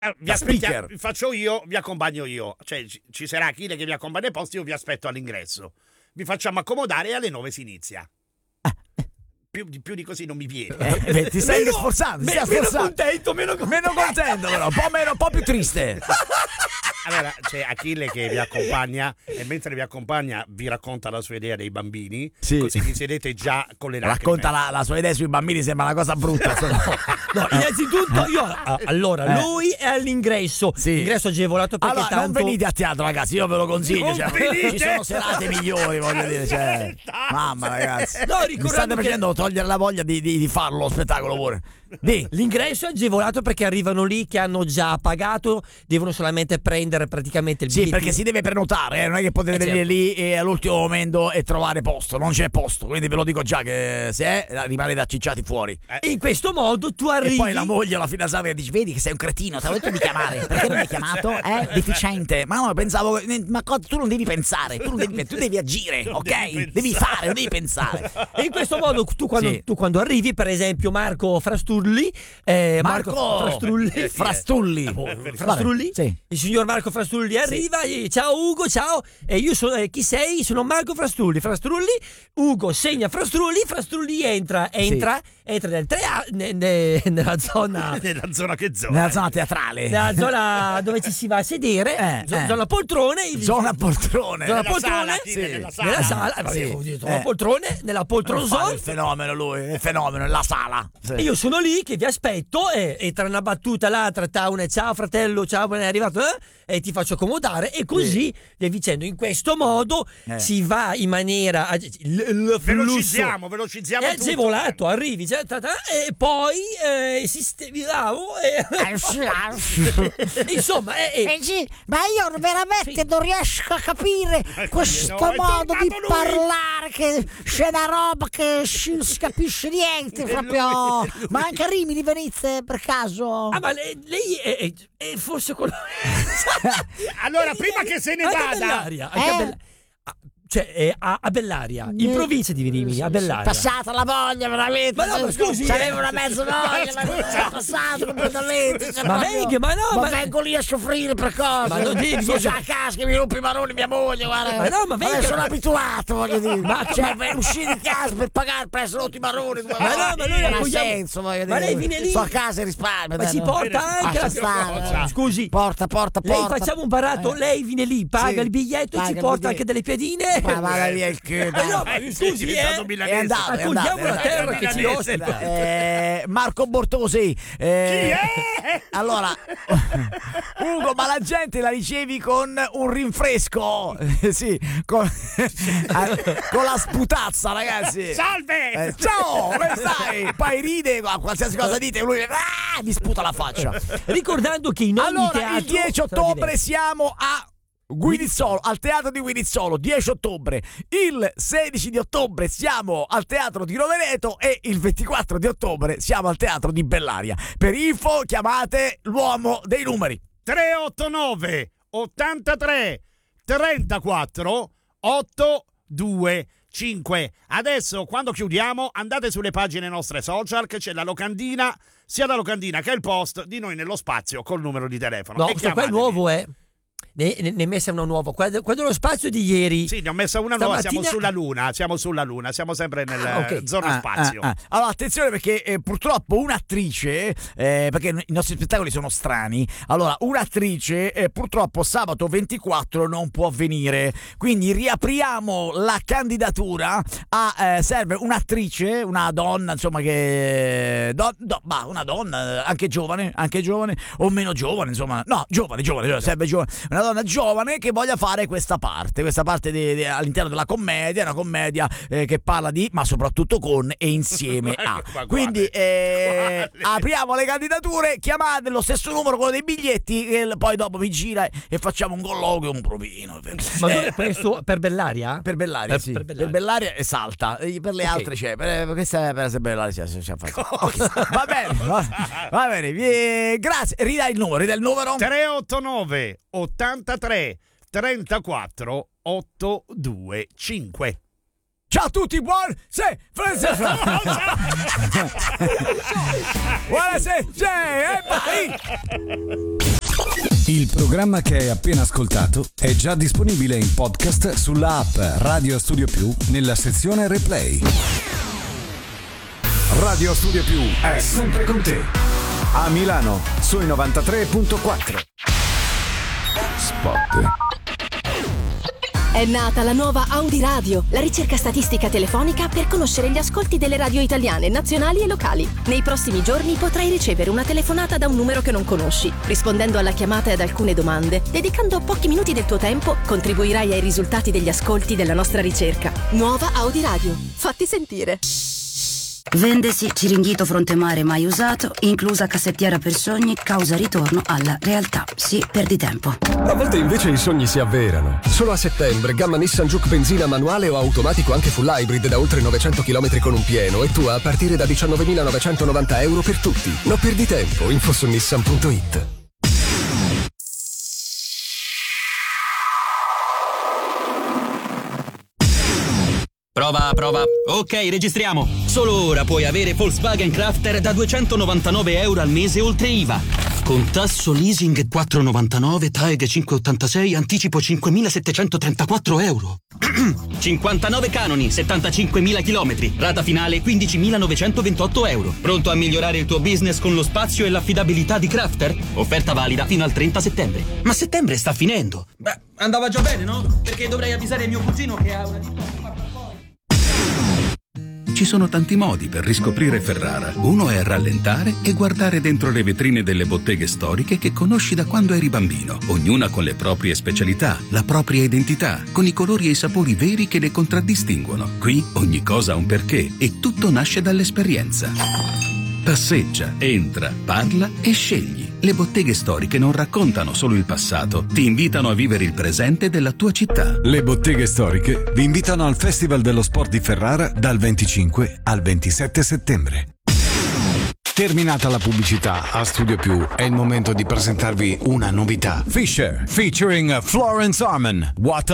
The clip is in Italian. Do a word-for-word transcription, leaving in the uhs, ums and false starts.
Eh, vi aspettiamo, vi faccio io, vi accompagno io. Cioè, ci, ci sarà Achille che vi accompagna ai posti, io vi aspetto all'ingresso. Vi facciamo accomodare e alle nove si inizia. Più di, più di così non mi viene. Eh, beh, ti stai meno, sforzando, ti stai meno sforzando. contento, meno, meno contento, però, un po' meno, un po' più triste. Allora, c'è Achille che vi accompagna e mentre vi accompagna vi racconta la sua idea dei bambini, sì. Così vi sedete già con le lacrime. Racconta la, la sua idea sui bambini, sembra una cosa brutta. No, innanzitutto io allora eh. lui è all'ingresso, sì. Ingresso agevolato perché allora, tanto non venite a teatro, ragazzi, io ve lo consiglio, cioè, ci sono serate migliori, voglio dire, cioè, mamma ragazzi, no, mi state facendo che... togliere la voglia di, di, di farlo lo spettacolo pure. Di. L'ingresso è agevolato perché arrivano lì che hanno già pagato, devono solamente prendere praticamente il sì, biglietto. perché si deve prenotare, eh? Non è che potete eh, venire certo. lì e all'ultimo momento e trovare posto, non c'è posto, quindi ve lo dico già che se è rimanete accicciati fuori. Eh. In questo modo tu arrivi e poi la moglie alla fidanzata che dice: vedi che sei un cretino, ti avevo detto di chiamare, perché non mi hai chiamato? Eh? Deficiente. Ma no, pensavo, ma tu non devi pensare, tu, non devi, tu devi agire, non ok? Devi, devi fare, non devi pensare. E in questo modo tu quando, sì. tu quando arrivi, per esempio Marco Frasturli, eh, Marco, Marco Frastrulli, eh, Frastulli, eh, Frastrulli, sì. Il signor Marco Frastrulli arriva, sì. Ciao Ugo, ciao, e io sono, eh, chi sei? Sono Marco Frastrulli, Frastrulli, Ugo segna Frastrulli, Frastrulli entra, entra, sì. entra nel trea, ne, ne, nella zona, nella zona che zona? Nella zona teatrale, nella zona dove ci si va a sedere, eh, zona, eh. zona poltrone, il, zona poltrone, zona nella poltrone, sala, sì. nella sala, nella sala, eh, vabbè, sì. zona eh. poltrone, nella poltronzone. Il fenomeno lui, il fenomeno, la sala. Sì. E io sono lì che vi aspetto e, e tra una battuta e l'altra, tra una ciao fratello, ciao, ben arrivato, eh? E ti faccio accomodare e così sì. via dicendo. In questo modo eh. si va in maniera l- l- velocizziamo, velocizziamo è agevolato, arrivi cioè, ta, ta, e poi eh, sistemi e... insomma eh, eh. Eh sì, ma io veramente sì. non riesco a capire questo no, modo di lui. parlare, che c'è una roba che non si capisce niente proprio. Ma anche a Rimini venite per caso? Ah, ma lei, lei è, è, è forse quello. Allora, prima che se ne anche vada, Bellaria, anche eh? a Bella... cioè è a, a Bellaria, in provincia di Rimini, a Bellaria. Passata la voglia, veramente. Ma no, ma scusi, sarebbe una mezza voglia, ma è passato completamente. Ma venga, ma no, ma, ma vengo lì a soffrire per cosa? Ma non devi, sono già a casa che mi rompe i maroni mia moglie, guarda. Ma no, ma venga. Vabbè, sono abituato, voglio dire. Ma cioè, per uscire di casa per pagare per essere rotti i maroni. Ma no, ma noi non ha vogliamo... senso, voglio dire. Ma lei viene lì. Sto a casa e risparmio. Ma dai, ci no? porta anche la stare. Scusi, porta, porta, porta. lei facciamo un barato, Eh. lei viene lì, paga Sì. il biglietto e Paga ci il porta biglietto. anche delle piadine. Ma vada via il Eh, no, ma scusi, eh, è andato, è accogliamo andato, la è terra andato. che ci ospita. Eh, Marco Bortosi, eh, Chi è? allora Ugo, ma la gente la ricevi con un rinfresco, sì, con, con la sputazza, ragazzi. Salve! Eh, ciao, come stai? Poi ride, a qualsiasi cosa dite, lui ah, vi sputa la faccia. Ricordando che in ogni Allora, teatro il dieci sarà ottobre diverso. siamo a Guinizzolo, al teatro di Guinizzolo, dieci ottobre. Il sedici di ottobre siamo al teatro di Rovereto e il ventiquattro di ottobre siamo al teatro di Bellaria. Per info chiamate l'uomo dei numeri tre otto nove ottantatré trentaquattro ottocentoventicinque. Adesso quando chiudiamo andate sulle pagine nostre social che c'è la locandina, sia la locandina che il post di Noi nello Spazio col numero di telefono. No, E questo qua è chiamatevi. nuovo, eh. Ne, ne, ne è messa una nuova. Quello quello dello spazio di ieri. Sì, ne ho messa una nuova, Stamattina- siamo sulla Luna, siamo sulla Luna, siamo sempre nel Ah, ok. zona Ah, spazio. ah, ah. Allora attenzione perché eh, purtroppo un'attrice, eh, perché i nostri spettacoli sono strani, allora un'attrice eh, purtroppo sabato ventiquattro non può venire, quindi riapriamo la candidatura a eh, serve un'attrice, una donna insomma che do, do, bah, una donna anche giovane, anche giovane o meno giovane insomma, no giovane, giovane, giovane serve giovane, una donna giovane che voglia fare questa parte, questa parte di, di, all'interno della commedia, una commedia eh, che parla di, ma soprattutto con e insieme a. Ma Quindi eh, quale? apriamo le candidature, chiamate lo stesso numero, quello dei biglietti, e poi dopo mi gira e facciamo un colloquio, un provino. Ma Eh, dove questo per Bellaria? per Bellaria, Per- sì. per Bellaria. Per Bellaria e salta, e per le Ok. altre c'è. Per, per questa è per se Bellaria c'è, c'è fatto. Ok, va bene, va, va bene. vi- grazie. Ridai il numero, ridai il numero. tre otto nove ottantatré trentaquattro ottocentoventincinque. Ciao a tutti, buon se buonasera, e vai! Il programma che hai appena ascoltato è già disponibile in podcast sulla app Radio Studio Più nella sezione Replay. Radio Studio Più è sempre con te. A Milano sui novantatré virgola quattro. Spot. È nata la nuova Audi Radio, la ricerca statistica telefonica per conoscere gli ascolti delle radio italiane, nazionali e locali. Nei prossimi giorni potrai ricevere una telefonata da un numero che non conosci. Rispondendo alla chiamata e ad alcune domande, dedicando pochi minuti del tuo tempo, contribuirai ai risultati degli ascolti della nostra ricerca. Nuova Audi Radio. Fatti sentire. Vendesi Ciringhito Fronte Mare mai usato, inclusa cassettiera per sogni, causa ritorno alla realtà. Sì, perdi tempo. A volte invece i sogni si avverano. Solo a settembre, gamma Nissan Juke benzina manuale o automatico anche full hybrid da oltre novecento chilometri con un pieno e tu a partire da diciannovemilanovecentonovanta euro per tutti. Non perdi tempo, info su nissan punto it. Prova, prova. Ok, registriamo. Solo ora puoi avere Volkswagen Crafter da duecentonovantanove euro al mese oltre I V A. Con tasso leasing quattro virgola novantanove, T A E G cinque virgola ottantasei, anticipo cinquemilasettecentotrentaquattro euro. cinquantanove canoni, settantacinquemila chilometri, rata finale quindicimilanovecentoventotto euro. Pronto a migliorare il tuo business con lo spazio e l'affidabilità di Crafter? Offerta valida fino al trenta settembre. Ma settembre sta finendo. Beh, andava già bene, no? Perché dovrei avvisare mio cugino che ha una ditta. Ci sono tanti modi per riscoprire Ferrara. Uno è rallentare e guardare dentro le vetrine delle botteghe storiche che conosci da quando eri bambino, ognuna con le proprie specialità, la propria identità, con i colori e i sapori veri che le contraddistinguono. Qui ogni cosa ha un perché e tutto nasce dall'esperienza. Passeggia, entra, parla e scegli. Le botteghe storiche non raccontano solo il passato, ti invitano a vivere il presente della tua città. Le botteghe storiche vi invitano al Festival dello Sport di Ferrara dal venticinque al ventisette settembre. Terminata la pubblicità, a Studio Più è il momento di presentarvi una novità. Fisher featuring Florence Arman. What a